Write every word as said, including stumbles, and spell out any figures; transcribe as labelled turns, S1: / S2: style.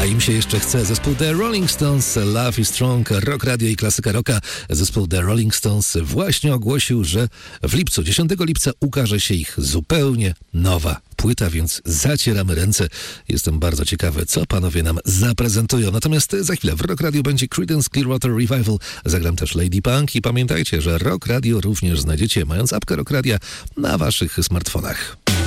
S1: A im się jeszcze chce. Zespół The Rolling Stones, Love is Strong, Rock Radio i klasyka rocka. Zespół The Rolling Stones właśnie ogłosił, że w lipcu, dziesiątego lipca ukaże się ich zupełnie nowa płyta, więc zacieramy ręce. Jestem bardzo ciekawy, co panowie nam zaprezentują. Natomiast za chwilę w Rock Radio będzie Creedence Clearwater Revival. Zagram też Lady Punk i pamiętajcie, że Rock Radio również znajdziecie, mając apkę Rock Radia na waszych smartfonach.